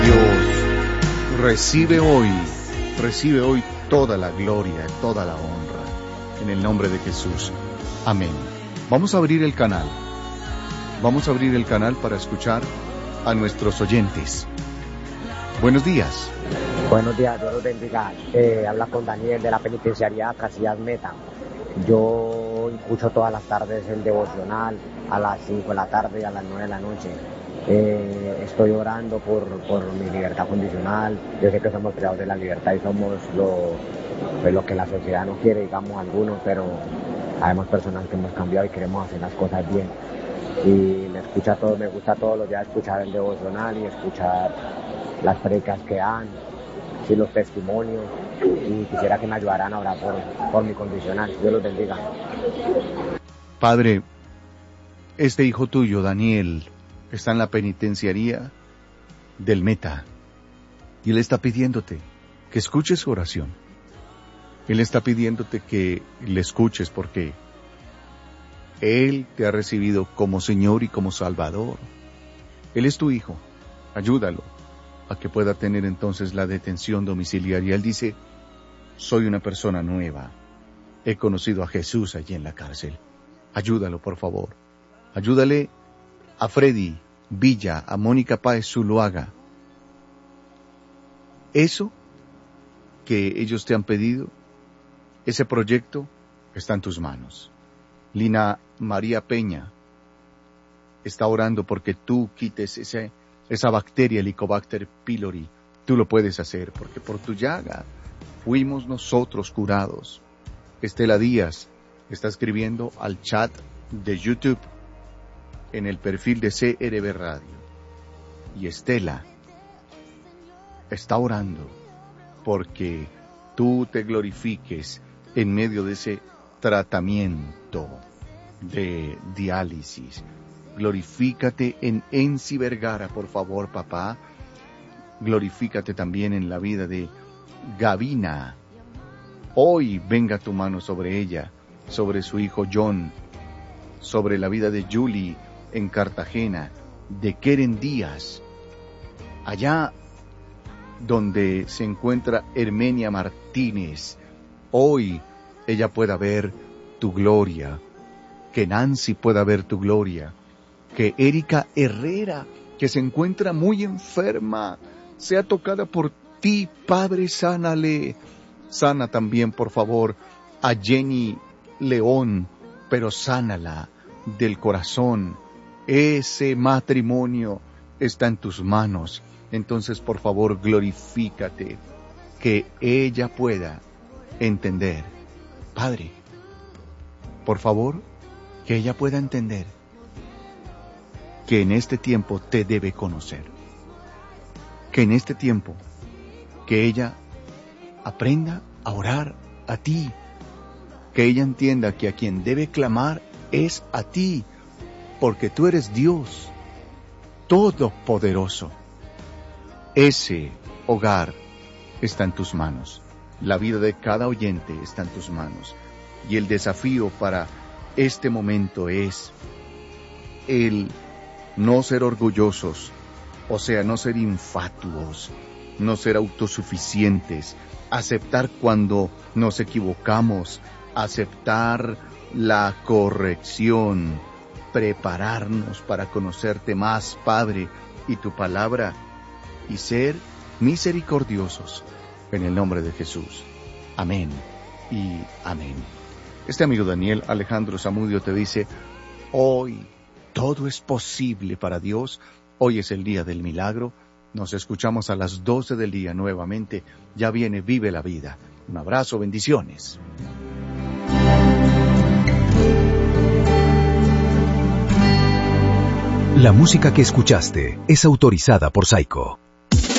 Dios, recibe hoy toda la gloria, toda la honra, en el nombre de Jesús. Amén. Vamos a abrir el canal para escuchar a nuestros oyentes. Buenos días. Buenos días, Dios los bendiga. Habla con Daniel de la penitenciaría Casillas Meta. Yo escucho todas las tardes el devocional a las 5 de la tarde y a las 9 de la noche. Estoy orando por mi libertad condicional. Yo sé que somos creados de la libertad y somos lo que la sociedad no quiere, digamos algunos, pero habemos personas que hemos cambiado y queremos hacer las cosas bien. Y me gusta todos los días escuchar el devocional y escuchar las predicas que dan y los testimonios, y quisiera que me ayudaran a orar por mi condicional. Dios los bendiga. Padre, este hijo tuyo, Daniel, está en la penitenciaría del Meta, y él está pidiéndote que escuches su oración. Él está pidiéndote que le escuches porque él te ha recibido como Señor y como Salvador. Él es tu hijo. Ayúdalo a que pueda tener entonces la detención domiciliaria. Él dice: soy una persona nueva. He conocido a Jesús allí en la cárcel. Ayúdalo, por favor. Ayúdale a Freddy Villa, a Mónica Páez Zuluaga. Eso que ellos te han pedido, ese proyecto está en tus manos. Lina María Peña está orando porque tú quites esa bacteria, Helicobacter pylori. Tú lo puedes hacer porque por tu llaga fuimos nosotros curados. Estela Díaz está escribiendo al chat de YouTube en el perfil de CRB Radio. Y Estela está orando porque tú te glorifiques en medio de ese tratamiento de diálisis. Glorifícate en Enci Vergara, por favor, papá. Glorifícate también en la vida de Gavina. Hoy venga tu mano sobre ella, sobre su hijo John, sobre la vida de Julie en Cartagena, de Keren Díaz, allá donde se encuentra Hermenia Martínez. Hoy ella pueda ver tu gloria, que Nancy pueda ver tu gloria, que Erika Herrera, que se encuentra muy enferma, sea tocada por ti, Padre. Sánale. Sana también, por favor, a Jenny León, pero sánala del corazón. Ese matrimonio está en tus manos. Entonces, por favor, glorifícate, que ella pueda entender. Padre, por favor, que ella pueda entender que en este tiempo te debe conocer. Que en este tiempo, que ella aprenda a orar a ti. Que ella entienda que a quien debe clamar es a ti, porque tú eres Dios Todopoderoso. Ese hogar está en tus manos. La vida de cada oyente está en tus manos. Y el desafío para este momento es el no ser orgullosos, o sea, no ser infatuos, no ser autosuficientes, aceptar cuando nos equivocamos, aceptar la corrección, prepararnos para conocerte más, Padre, y tu palabra, y ser misericordiosos en el nombre de Jesús. Amén y amén. Este amigo Daniel Alejandro Zamudio te dice: hoy todo es posible para Dios. Hoy es el día del milagro. Nos escuchamos a las 12 del día nuevamente. Ya viene Vive la Vida. Un abrazo, bendiciones. La música que escuchaste es autorizada por Saico.